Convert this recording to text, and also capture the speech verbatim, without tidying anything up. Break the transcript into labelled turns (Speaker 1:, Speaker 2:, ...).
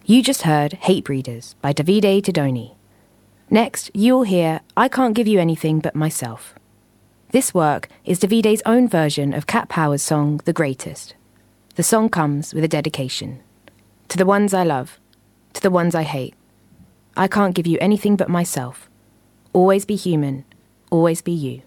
Speaker 1: You just heard Hatebreeders by Davide Tedoni. Next, you'll hear I Can't Give You Anything But Myself. This work is Davide's own version of Cat Power's song The Greatest. The song comes with a dedication. To the ones I love, to the ones I hate. I can't give you anything but myself. Always be human, always be you.